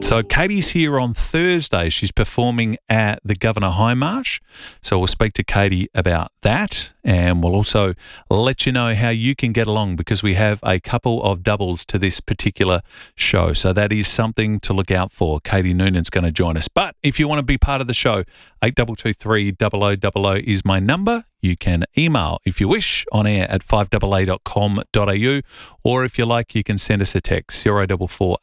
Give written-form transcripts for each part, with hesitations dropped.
So Katie's here on Thursday. She's performing at the Governor High Marsh. So we'll speak to Katie about that, and we'll also let you know how you can get along because we have a couple of doubles to this particular show. So that is something to look out for. Katie Noonan's going to join us. But if you want to be part of the show, 8223 0000 is my number. You can email, if you wish, on air at 5AA.com.au, or if you like, you can send us a text, 0448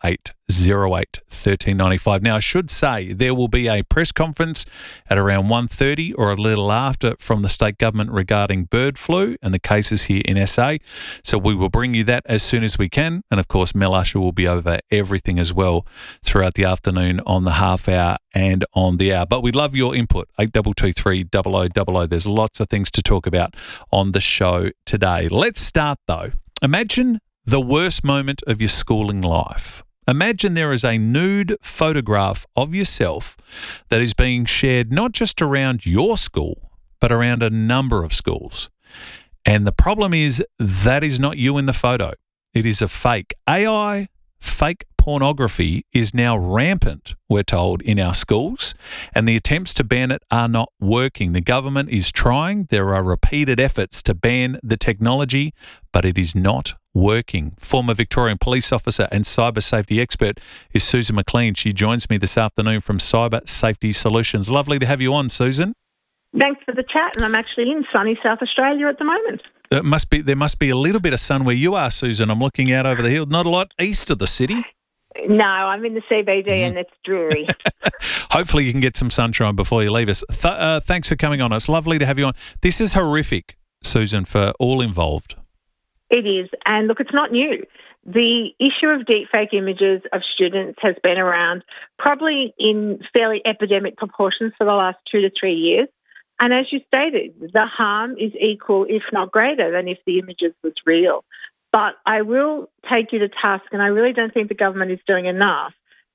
08 1395. Now, I should say there will be a press conference at around 1:30 or a little after from the state government regarding bird flu and the cases here in SA. So we will bring you that as soon as we can. And, of course, Mel Usher will be over everything as well throughout the afternoon on the half hour and on the hour. But we love your input, 8223 0000. There's lots of things to talk about on the show today. Let's start, though. Imagine the worst moment of your schooling life. Imagine there is a nude photograph of yourself that is being shared not just around your school, but around a number of schools. And the problem is that is not you in the photo. It is a fake. AI, fake pornography is now rampant, we're told, in our schools, and the attempts to ban it are not working. The government is trying. There are repeated efforts to ban the technology, but it is not working. Former Victorian police officer and cyber safety expert is Susan McLean. She joins me this afternoon from Cyber Safety Solutions. Lovely to have you on, Susan. Thanks for the chat, and I'm actually in sunny South Australia at the moment. There must be a little bit of sun where you are, Susan. I'm looking out over the hill. Not a lot east of the city. No, I'm in the CBD and it's dreary. Hopefully you can get some sunshine before you leave us. Thanks for coming on. It's lovely to have you on. This is horrific, Susan, for all involved. It is. And look, it's not new. The issue of deepfake images of students has been around probably in fairly epidemic proportions for the last 2 to 3 years. And as you stated, the harm is equal, if not greater, than if the images was real. But I will take you to task, and I really don't think the government is doing enough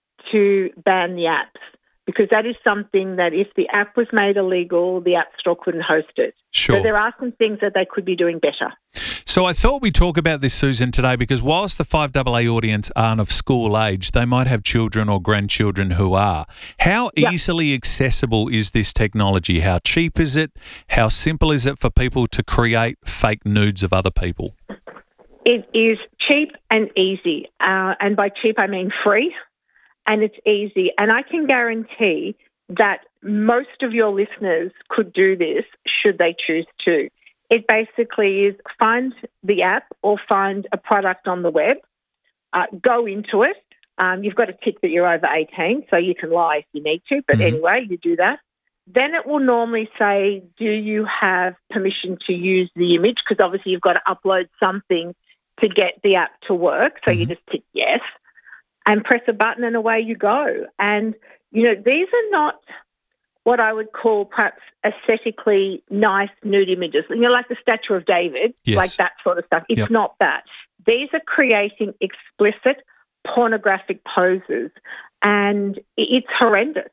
to ban the apps, because that is something that if the app was made illegal, the App Store couldn't host it. Sure. So there are some things that they could be doing better. So I thought we'd talk about this, Susan, today, because whilst the 5AA audience aren't of school age, they might have children or grandchildren who are. How easily accessible is this technology? How cheap is it? How simple is it for people to create fake nudes of other people? It is cheap and easy. And by cheap, I mean free. And it's easy. And I can guarantee that most of your listeners could do this should they choose to. It basically is find the app or find a product on the web, go into it. You've got to tick that you're over 18, so you can lie if you need to. But anyway, you do that. Then it will normally say, do you have permission to use the image? Because obviously you've got to upload something to get the app to work. So you just tick yes and press a button and away you go. And, you know, these are not what I would call perhaps aesthetically nice nude images, you know, like the Statue of David, like that sort of stuff. It's not that. These are creating explicit pornographic poses, and it's horrendous.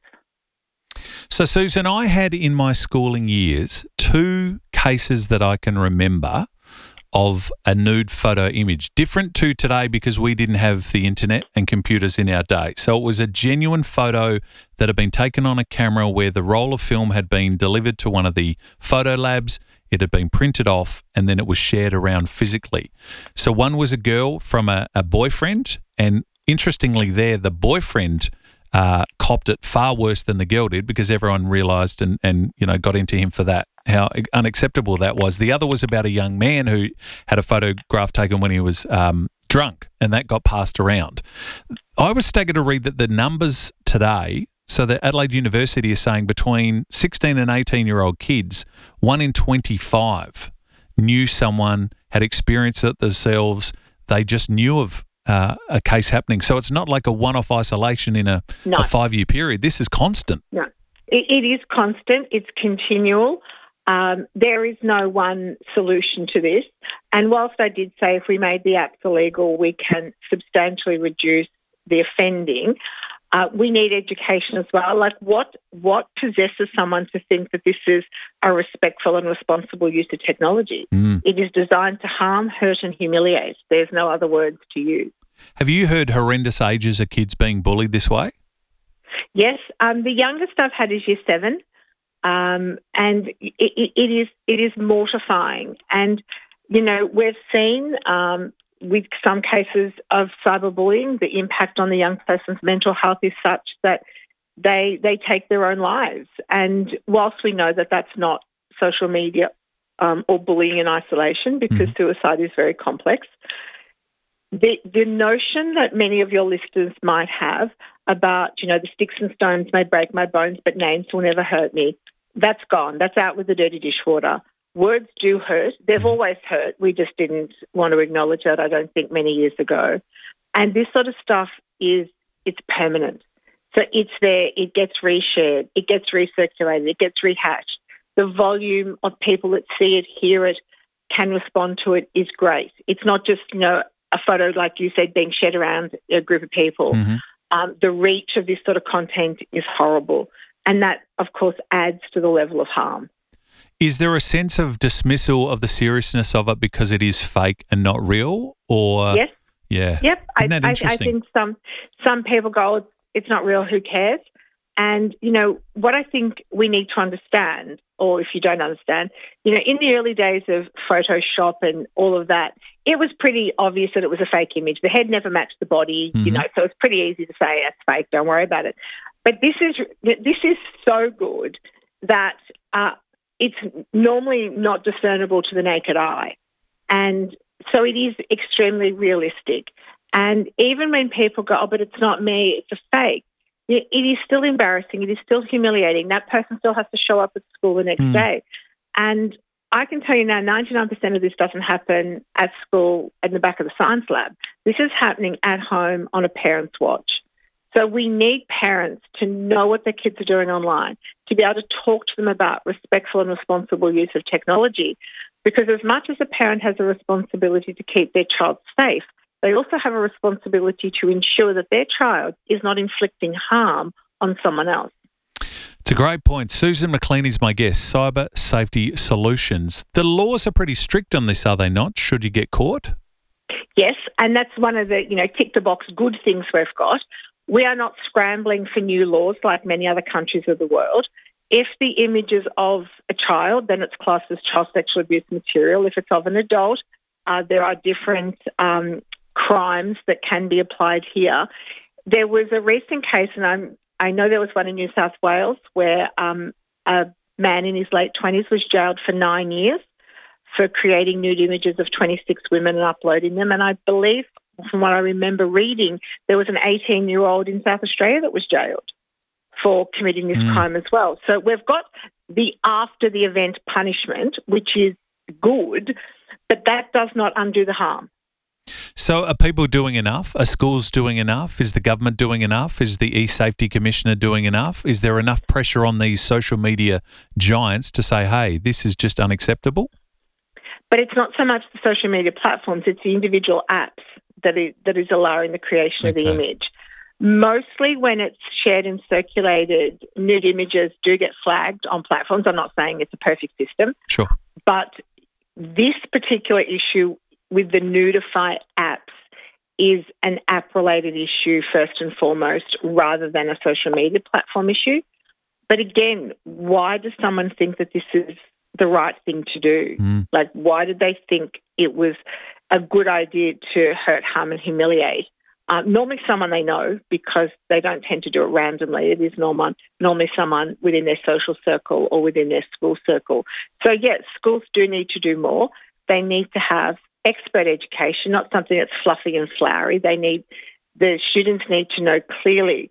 So, Susan, I had in my schooling years 2 cases that I can remember of a nude photo image, different to today because we didn't have the internet and computers in our day. So it was a genuine photo that had been taken on a camera where the roll of film had been delivered to one of the photo labs, it had been printed off, and then it was shared around physically. So one was a girl from a boyfriend, and interestingly there, the boyfriend copped it far worse than the girl did because everyone realised and you know, got into him for that, how unacceptable that was. The other was about a young man who had a photograph taken when he was drunk, and that got passed around. I was staggered to read that the numbers today, so that Adelaide University is saying between 16 and 18-year-old kids, 1 in 25 knew someone, had experienced it themselves. They just knew of a case happening. So it's not like a one-off isolation in a 5-year period. This is constant. No, it is constant. It's continual. There is no one solution to this. And whilst I did say if we made the apps illegal, we can substantially reduce the offending, we need education as well. Like what possesses someone to think that this is a respectful and responsible use of technology? It is designed to harm, hurt and humiliate. There's no other words to use. Have you heard horrendous ages of kids being bullied this way? Yes, the youngest I've had is year 7, and it is mortifying. And we've seen with some cases of cyberbullying, the impact on the young person's mental health is such that they take their own lives. And whilst we know that that's not social media or bullying in isolation, because suicide is very complex, the notion that many of your listeners might have about, the sticks and stones may break my bones, but names will never hurt me, that's gone. That's out with the dirty dishwater. Words do hurt. They've always hurt. We just didn't want to acknowledge that, I don't think, many years ago. And this sort of stuff it's permanent. So it's there, it gets reshared, it gets recirculated, it gets rehashed. The volume of people that see it, hear it, can respond to it is great. It's not just, a photo, like you said, being shared around a group of people. The reach of this sort of content is horrible. And that, of course, adds to the level of harm. Is there a sense of dismissal of the seriousness of it because it is fake and not real? Or yes. Yeah. Yep. Isn't that interesting? I think some people go, it's not real, who cares? And, what I think we need to understand, or if you don't understand, in the early days of Photoshop and all of that, it was pretty obvious that it was a fake image. The head never matched the body, so it's pretty easy to say it's fake, don't worry about it. But this is so good that it's normally not discernible to the naked eye. And so it is extremely realistic. And even when people go, oh, but it's not me, it's a fake, it is still embarrassing. It is still humiliating. That person still has to show up at school the next day. And I can tell you now, 99% of this doesn't happen at school in the back of the science lab. This is happening at home on a parent's watch. So we need parents to know what their kids are doing online, to be able to talk to them about respectful and responsible use of technology. Because as much as a parent has a responsibility to keep their child safe, they also have a responsibility to ensure that their child is not inflicting harm on someone else. It's a great point. Susan McLean is my guest, Cyber Safety Solutions. The laws are pretty strict on this, are they not, should you get caught? Yes, and that's one of the, tick-the-box good things we've got. We are not scrambling for new laws like many other countries of the world. If the image is of a child, then it's classed as child sexual abuse material. If it's of an adult, there are different crimes that can be applied here. There was a recent case, and I know there was one in New South Wales where a man in his late 20s was jailed for 9 years for creating nude images of 26 women and uploading them. And I believe, from what I remember reading, there was an 18-year-old in South Australia that was jailed for committing this crime as well. So we've got the after-the-event punishment, which is good, but that does not undo the harm. So are people doing enough? Are schools doing enough? Is the government doing enough? Is the e-safety commissioner doing enough? Is there enough pressure on these social media giants to say, hey, this is just unacceptable? But it's not so much the social media platforms, it's the individual apps that is allowing the creation of the image. Mostly when it's shared and circulated, nude images do get flagged on platforms. I'm not saying it's a perfect system. Sure. But this particular issue with the Nudify apps is an app-related issue first and foremost, rather than a social media platform issue. But again, why does someone think that this is the right thing to do? Like, why did they think it was a good idea to hurt, harm and humiliate? Normally someone they know, because they don't tend to do it randomly. It is normally someone within their social circle or within their school circle. So, yes, schools do need to do more. They need to have expert education, not something that's fluffy and flowery. The students need to know clearly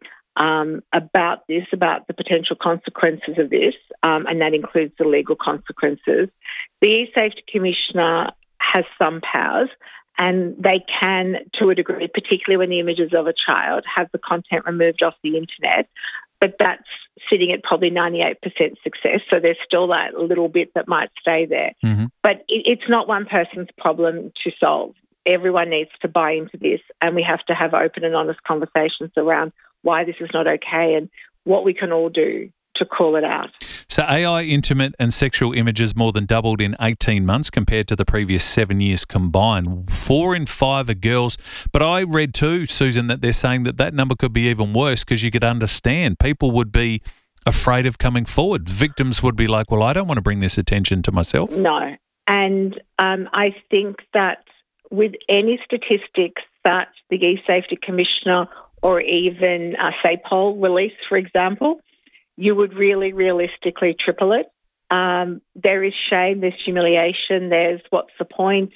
about the potential consequences of this, and that includes the legal consequences. The e-safety commissioner has some powers, and they can, to a degree, particularly when the images of a child, have the content removed off the internet. But that's sitting at probably 98% success. So there's still that little bit that might stay there. But it's not one person's problem to solve. Everyone needs to buy into this, and we have to have open and honest conversations around why this is not okay and what we can all do to call it out. So AI intimate and sexual images more than doubled in 18 months compared to the previous 7 years combined. 4 in 5 are girls. But I read too, Susan, that they're saying that number could be even worse because you could understand people would be afraid of coming forward. Victims would be like, well, I don't want to bring this attention to myself. No. And I think that with any statistics that the eSafety Commissioner or even SAPOL release, for example, you would really realistically triple it. There is shame, there's humiliation, there's what's the point.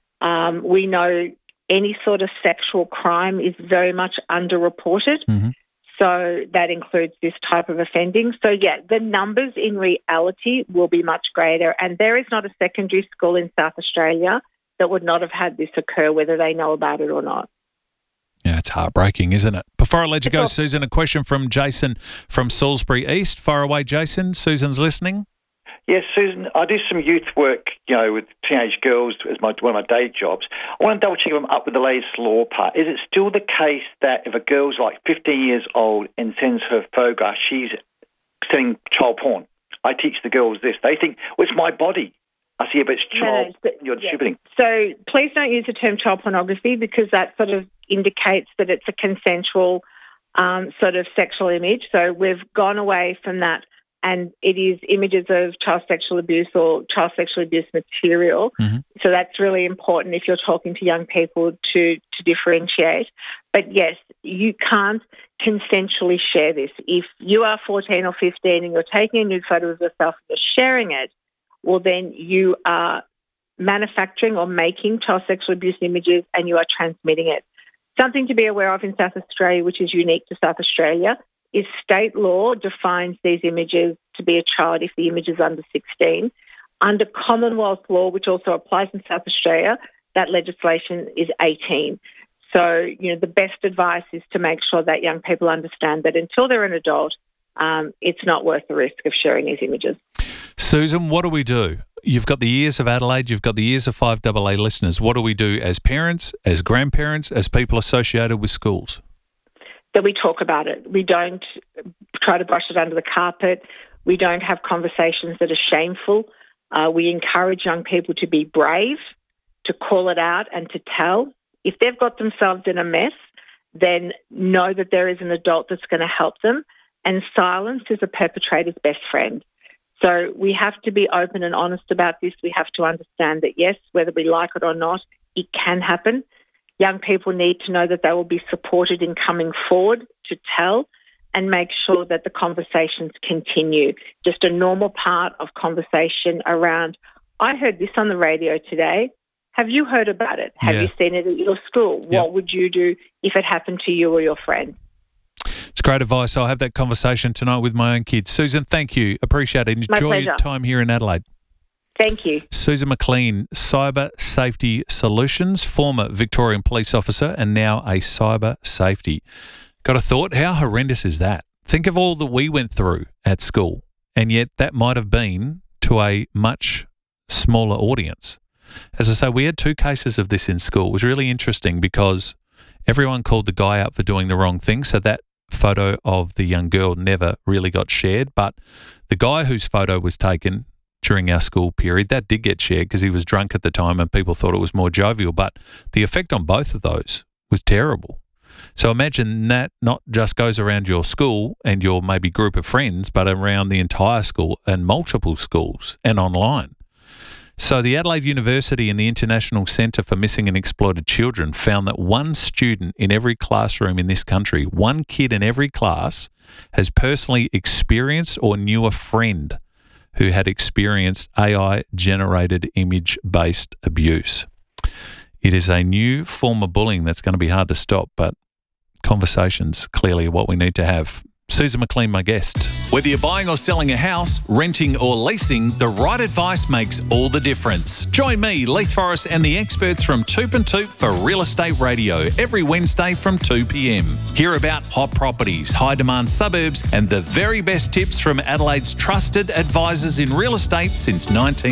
We know any sort of sexual crime is very much underreported. Mm-hmm. So that includes this type of offending. So, yeah, the numbers in reality will be much greater. And there is not a secondary school in South Australia that would not have had this occur, whether they know about it or not. Yeah, it's heartbreaking, isn't it? Before I let you go, Susan, a question from Jason from Salisbury East. Fire away, Jason. Susan's listening. Yes, Susan, I do some youth work, with teenage girls as one of my day jobs. I want to double check if I'm up with the latest law part. Is it still the case that if a girl's like 15 years old and sends her photograph, she's sending child porn? I teach the girls this. They think, well, it's my body. I see, but it's child you're distributing. So please don't use the term child pornography because that sort of indicates that it's a consensual sort of sexual image. So we've gone away from that, and it is images of child sexual abuse or child sexual abuse material. Mm-hmm. So that's really important if you're talking to young people to differentiate. But yes, you can't consensually share this. If you are 14 or 15 and you're taking a nude photo of yourself and you're sharing it, well, then you are manufacturing or making child sexual abuse images and you are transmitting it. Something to be aware of in South Australia, which is unique to South Australia, is state law defines these images to be a child if the image is under 16. Under Commonwealth law, which also applies in South Australia, that legislation is 18. So, the best advice is to make sure that young people understand that until they're an adult, it's not worth the risk of sharing these images. Susan, what do we do? You've got the ears of Adelaide, you've got the ears of 5AA listeners. What do we do as parents, as grandparents, as people associated with schools? That we talk about it. We don't try to brush it under the carpet. We don't have conversations that are shameful. We encourage young people to be brave, to call it out and to tell. If they've got themselves in a mess, then know that there is an adult that's going to help them. And silence is a perpetrator's best friend. So we have to be open and honest about this. We have to understand that, yes, whether we like it or not, it can happen. Young people need to know that they will be supported in coming forward to tell and make sure that the conversations continue. Just a normal part of conversation around, I heard this on the radio today. Have you heard about it? Have you seen it at your school? Yeah. What would you do if it happened to you or your friend? It's great advice. I'll have that conversation tonight with my own kids. Susan, thank you. Appreciate it. Enjoy your time here in Adelaide. Thank you. Susan McLean, Cyber Safety Solutions, former Victorian police officer and now a cyber safety. Got a thought? How horrendous is that? Think of all that we went through at school, and yet that might have been to a much smaller audience. As I say, we had 2 cases of this in school. It was really interesting because everyone called the guy out for doing the wrong thing, so that photo of the young girl never really got shared, but the guy whose photo was taken during our school period, that did get shared because he was drunk at the time and people thought it was more jovial, but the effect on both of those was terrible. So imagine that not just goes around your school and your maybe group of friends, but around the entire school and multiple schools and online. So the Adelaide University and the International Centre for Missing and Exploited Children found that one student in every classroom in this country, one kid in every class, has personally experienced or knew a friend who had experienced AI-generated image-based abuse. It is a new form of bullying that's going to be hard to stop, but conversations clearly are what we need to have. Susan McLean, my guest. Whether you're buying or selling a house, renting or leasing, the right advice makes all the difference. Join me, Leith Forrest, and the experts from Toop and Toop for Real Estate Radio every Wednesday from 2 p.m. Hear about hot properties, high-demand suburbs, and the very best tips from Adelaide's trusted advisors in real estate since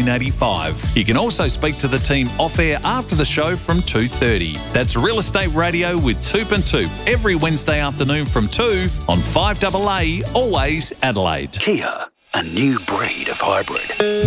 1985. You can also speak to the team off-air after the show from 2:30. That's Real Estate Radio with Toop and Toop every Wednesday afternoon from 2 on 5 AA, always Adelaide. Kia, a new breed of hybrid.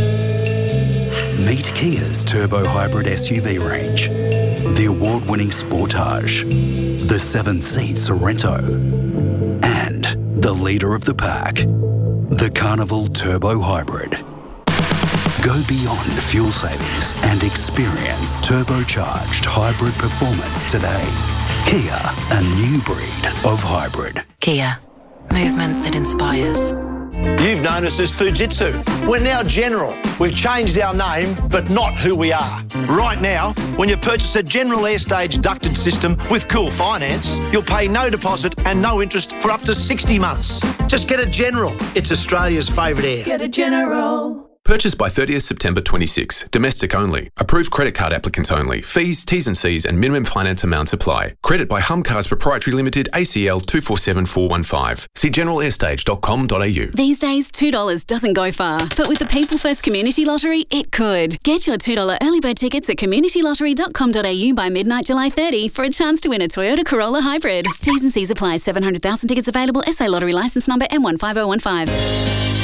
Meet Kia's turbo hybrid SUV range. The award-winning Sportage, the 7-seat Sorento, and the leader of the pack, the Carnival Turbo Hybrid. Go beyond fuel savings and experience turbocharged hybrid performance today. Kia, a new breed of hybrid. Kia, movement that inspires. You've known us as Fujitsu. We're now General. We've changed our name, but not who we are. Right now, when you purchase a General Airstage ducted system with Cool Finance, you'll pay no deposit and no interest for up to 60 months. Just get a General. It's Australia's favourite air. Get a General. Purchased by 30th September 26. Domestic only. Approved credit card applicants only. Fees, T's and C's and minimum finance amounts apply. Credit by Humcars Proprietary Limited, ACL 247415. See generalairstage.com.au. These days, $2 doesn't go far, but with the People First Community Lottery, it could. Get your $2 early bird tickets at communitylottery.com.au by midnight July 30 for a chance to win a Toyota Corolla Hybrid. T's and C's apply. 700,000 tickets available. SA Lottery licence number M15015.